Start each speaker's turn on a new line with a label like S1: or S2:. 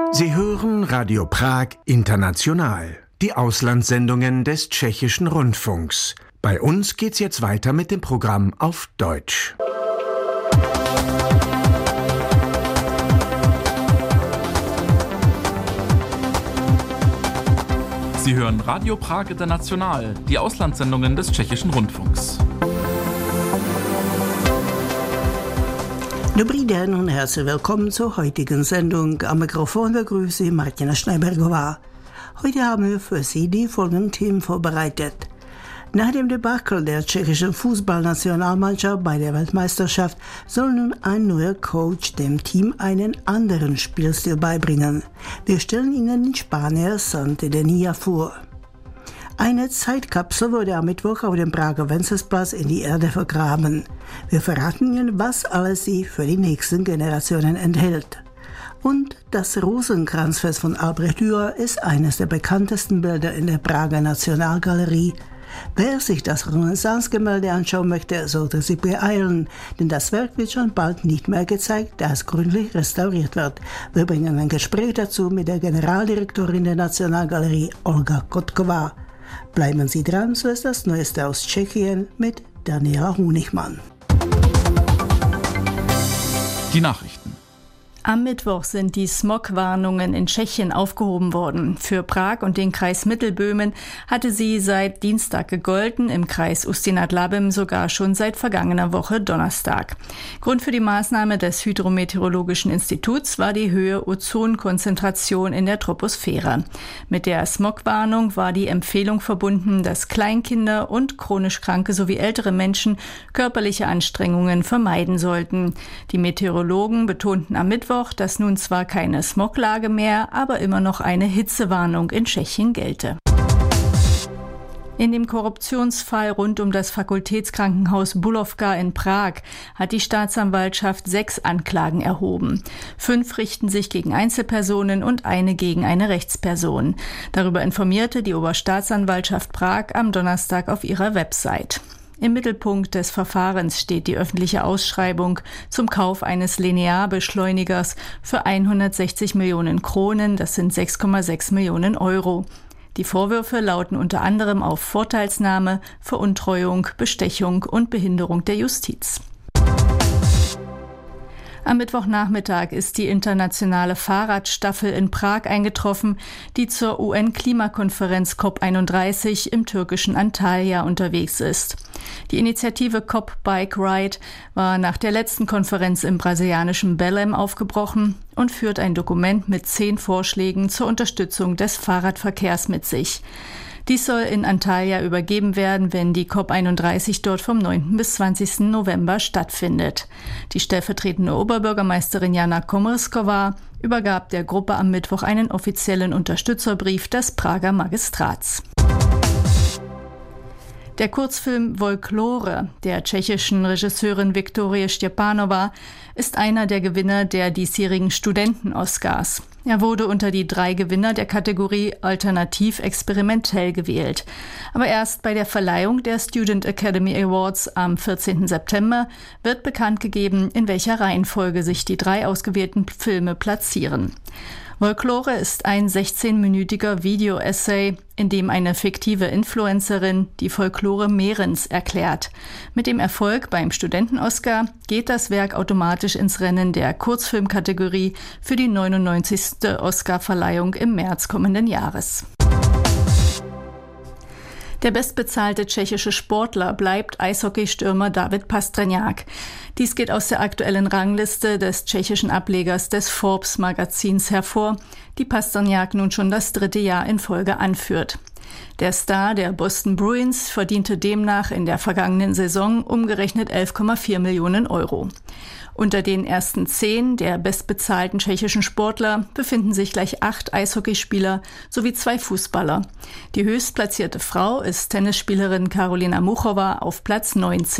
S1: Sie hören Radio Prag International, die Auslandssendungen des Tschechischen Rundfunks. Bei uns geht's jetzt weiter mit dem Programm auf Deutsch.
S2: Sie hören Radio Prag International, die Auslandssendungen des Tschechischen Rundfunks.
S3: Dobrý den und herzlich willkommen zur heutigen Sendung. Am Mikrofon begrüße ich Martina Schneibergová. Heute haben wir für Sie die folgenden Themen vorbereitet. Nach dem Debakel der tschechischen Fußballnationalmannschaft bei der Weltmeisterschaft soll nun ein neuer Coach dem Team einen anderen Spielstil beibringen. Wir stellen Ihnen den Spanier Santi Denia vor. Eine Zeitkapsel wurde am Mittwoch auf dem Prager Wenzelsplatz in die Erde vergraben. Wir verraten Ihnen, was alles sie für die nächsten Generationen enthält. Und das Rosenkranzfest von Albrecht Dürer ist eines der bekanntesten Bilder in der Prager Nationalgalerie. Wer sich das Renaissance-Gemälde anschauen möchte, sollte sich beeilen, denn das Werk wird schon bald nicht mehr gezeigt, da es gründlich restauriert wird. Wir bringen ein Gespräch dazu mit der Generaldirektorin der Nationalgalerie, Olga Kotkova. Bleiben Sie dran, so ist das Neueste aus Tschechien mit Daniela Honigmann.
S2: Die Nachrichten.
S4: Am Mittwoch sind die Smogwarnungen in Tschechien aufgehoben worden. Für Prag und den Kreis Mittelböhmen hatte sie seit Dienstag gegolten, im Kreis Ústí-nad-Labem sogar schon seit vergangener Woche Donnerstag. Grund für die Maßnahme des Hydrometeorologischen Instituts war die hohe Ozonkonzentration in der Troposphäre. Mit der Smogwarnung war die Empfehlung verbunden, dass Kleinkinder und chronisch Kranke sowie ältere Menschen körperliche Anstrengungen vermeiden sollten. Die Meteorologen betonten am Mittwoch, dass nun zwar keine Smoglage mehr, aber immer noch eine Hitzewarnung in Tschechien gelte. In dem Korruptionsfall rund um das Fakultätskrankenhaus Bulovka in Prag hat die Staatsanwaltschaft 6 Anklagen erhoben. 5 richten sich gegen Einzelpersonen und eine gegen eine Rechtsperson. Darüber informierte die Oberstaatsanwaltschaft Prag am Donnerstag auf ihrer Website. Im Mittelpunkt des Verfahrens steht die öffentliche Ausschreibung zum Kauf eines Linearbeschleunigers für 160 Millionen Kronen, das sind 6,6 Millionen Euro. Die Vorwürfe lauten unter anderem auf Vorteilsnahme, Veruntreuung, Bestechung und Behinderung der Justiz. Am Mittwochnachmittag ist die internationale Fahrradstaffel in Prag eingetroffen, die zur UN-Klimakonferenz COP31 im türkischen Antalya unterwegs ist. Die Initiative COP Bike Ride war nach der letzten Konferenz im brasilianischen Belém aufgebrochen und führt ein Dokument mit 10 Vorschlägen zur Unterstützung des Fahrradverkehrs mit sich. Dies soll in Antalya übergeben werden, wenn die COP31 dort vom 9. bis 20. November stattfindet. Die stellvertretende Oberbürgermeisterin Jana Komrskova übergab der Gruppe am Mittwoch einen offiziellen Unterstützerbrief des Prager Magistrats. Der Kurzfilm Folklore der tschechischen Regisseurin Viktorie Štěpánová ist einer der Gewinner der diesjährigen Studenten-Oscars. Er wurde unter die 3 Gewinner der Kategorie Alternativ-Experimentell gewählt. Aber erst bei der Verleihung der Student Academy Awards am 14. September wird bekannt gegeben, in welcher Reihenfolge sich die 3 ausgewählten Filme platzieren. Folklore ist ein 16-minütiger Video-Essay, in dem eine fiktive Influencerin die Folklore Mährens erklärt. Mit dem Erfolg beim Studenten-Oscar geht das Werk automatisch ins Rennen der Kurzfilmkategorie für die 99. Oscar-Verleihung im März kommenden Jahres. Der bestbezahlte tschechische Sportler bleibt Eishockeystürmer David Pastrňák. Dies geht aus der aktuellen Rangliste des tschechischen Ablegers des Forbes-Magazins hervor, die Pastrňák nun schon das 3. Jahr in Folge anführt. Der Star der Boston Bruins verdiente demnach in der vergangenen Saison umgerechnet 11,4 Millionen Euro. Unter den ersten 10 der bestbezahlten tschechischen Sportler befinden sich gleich 8 Eishockeyspieler sowie 2 Fußballer. Die höchstplatzierte Frau ist Tennisspielerin Karolina Muchova auf Platz 19.